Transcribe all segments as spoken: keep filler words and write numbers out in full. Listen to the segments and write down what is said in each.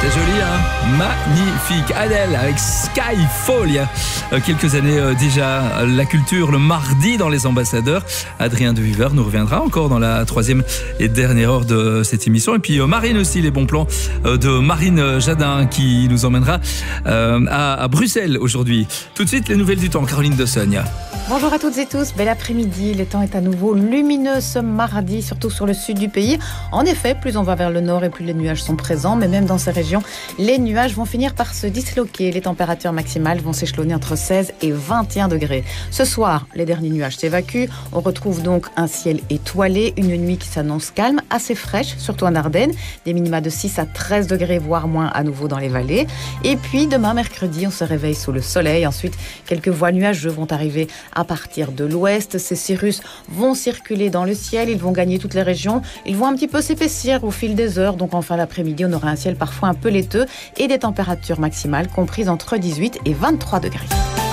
C'est joli, hein? Magnifique. Adèle avec Skyfall. Il y a quelques années déjà, la culture le mardi dans Les Ambassadeurs. Adrien de Viveur nous reviendra encore dans la troisième et dernière heure de cette émission. Et puis Marine aussi, les bons plans de Marine Jadin qui nous emmènera à Bruxelles aujourd'hui. Tout de suite, les nouvelles du temps. Caroline de Sonia. Bonjour à toutes et tous, bel après-midi. Le temps est à nouveau lumineux ce mardi, surtout sur le sud du pays. En effet, plus on va vers le nord et plus les nuages sont présents, mais même dans ces régions, les nuages vont finir par se disloquer. Les températures maximales vont s'échelonner entre seize et vingt et un degrés. Ce soir, les derniers nuages s'évacuent. On retrouve donc un ciel étoilé, une nuit qui s'annonce calme, assez fraîche, surtout en Ardennes. Des minima de six à treize degrés, voire moins à nouveau dans les vallées. Et puis demain, mercredi, on se réveille sous le soleil. Ensuite, quelques voiles nuageux vont arriver à partir de l'ouest. Ces cirrus vont circuler dans le ciel, ils vont gagner toutes les régions, ils vont un petit peu s'épaissir au fil des heures, donc en fin d'après-midi on aura un ciel parfois un peu laiteux et des températures maximales comprises entre dix-huit et vingt-trois degrés.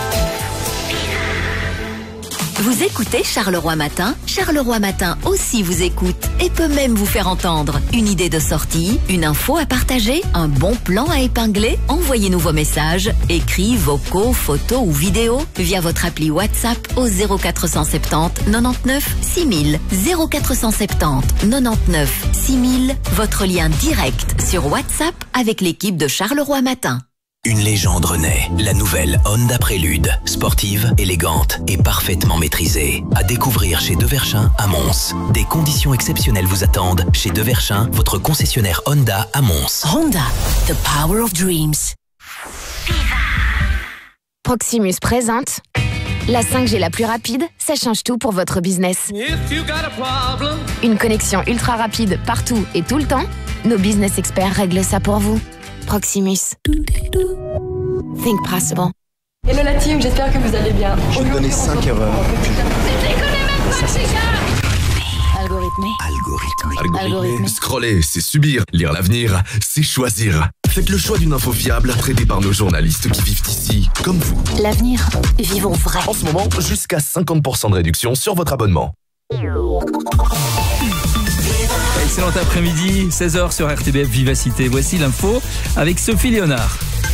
Vous écoutez Charleroi Matin? Charleroi Matin aussi vous écoute et peut même vous faire entendre. Une idée de sortie, une info à partager, un bon plan à épingler? Envoyez-nous vos messages, écrits, vocaux, photos ou vidéos via votre appli WhatsApp au zéro quatre cent soixante-dix quatre-vingt-dix-neuf six mille. zéro quatre cent soixante-dix quatre-vingt-dix-neuf six mille, votre lien direct sur WhatsApp avec l'équipe de Charleroi Matin. Une légende renaît, la nouvelle Honda Prélude, sportive, élégante et parfaitement maîtrisée. À découvrir chez Deverchin à Mons. Des conditions exceptionnelles vous attendent chez Deverchin, votre concessionnaire Honda à Mons. Honda, the power of dreams. Proximus présente la cinq G la plus rapide, ça change tout pour votre business. Une connexion ultra rapide partout et tout le temps. Nos business experts règlent ça pour vous. Proximus. Think possible. Hello la team, j'espère que vous allez bien. J'ai donné cinq erreurs. Algorithmé. Algorithmé. Algorithmé. Scroller, c'est subir. Lire l'avenir, c'est choisir. Faites le choix d'une info fiable, traitée par nos journalistes qui vivent ici, comme vous. L'avenir, vivons vrai. En ce moment, jusqu'à cinquante pour cent de réduction sur votre abonnement. Excellent après-midi, seize heures sur R T B F Vivacité. Voici l'info avec Sophie Léonard.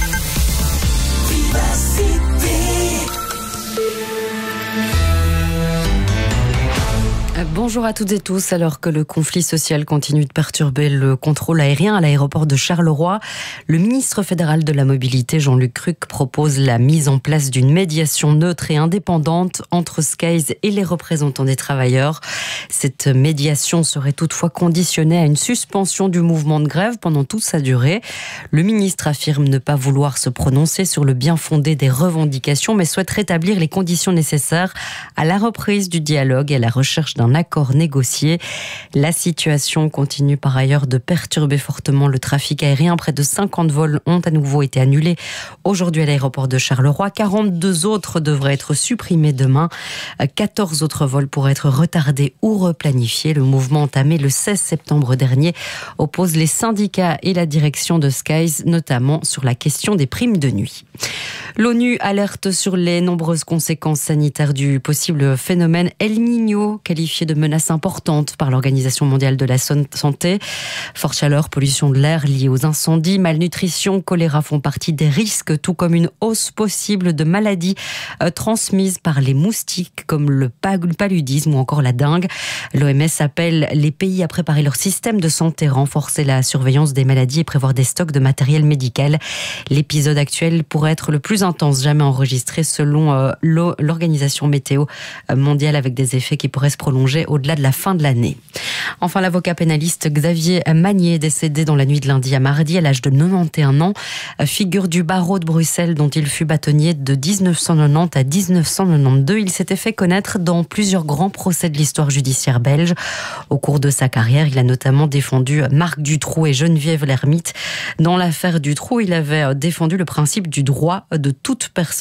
Bonjour à toutes et tous. Alors que le conflit social continue de perturber le contrôle aérien à l'aéroport de Charleroi, le ministre fédéral de la Mobilité, Jean-Luc Cruc, propose la mise en place d'une médiation neutre et indépendante entre Skies et les représentants des travailleurs. Cette médiation serait toutefois conditionnée à une suspension du mouvement de grève pendant toute sa durée. Le ministre affirme ne pas vouloir se prononcer sur le bien fondé des revendications, mais souhaite rétablir les conditions nécessaires à la reprise du dialogue et à la recherche d'un accord négocié. La situation continue par ailleurs de perturber fortement le trafic aérien. Près de cinquante vols ont à nouveau été annulés aujourd'hui à l'aéroport de Charleroi. quarante-deux autres devraient être supprimés demain. quatorze autres vols pourraient être retardés ou replanifiés. Le mouvement entamé le seize septembre dernier oppose les syndicats et la direction de Skies, notamment sur la question des primes de nuit. L'ONU alerte sur les nombreuses conséquences sanitaires du possible phénomène El Niño, qualifié de menace importante par l'Organisation mondiale de la santé. Forte chaleur, pollution de l'air liée aux incendies, malnutrition, choléra font partie des risques, tout comme une hausse possible de maladies euh, transmises par les moustiques, comme le paludisme ou encore la dengue. L'O M S appelle les pays à préparer leur système de santé, renforcer la surveillance des maladies et prévoir des stocks de matériel médical. L'épisode actuel pourrait être le plus intense jamais enregistré selon euh, l'Organisation météo mondiale, avec des effets qui pourraient se prolonger au-delà de la fin de l'année. Enfin, l'avocat pénaliste Xavier Magnier, décédé dans la nuit de lundi à mardi à l'âge de quatre-vingt-onze ans, figure du barreau de Bruxelles dont il fut bâtonnier de dix-neuf cent quatre-vingt-dix à dix-neuf cent quatre-vingt-douze. Il s'était fait connaître dans plusieurs grands procès de l'histoire judiciaire belge. Au cours de sa carrière, il a notamment défendu Marc Dutroux et Geneviève Lhermitte. Dans l'affaire Dutroux, il avait défendu le principe du droit de toute personne